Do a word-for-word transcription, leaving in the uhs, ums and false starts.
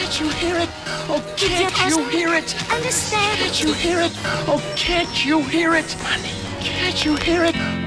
Can't you hear it? Oh, can't you hear it? Understand? Can't you hear it? Oh, can't you hear it? Honey, can't you hear it?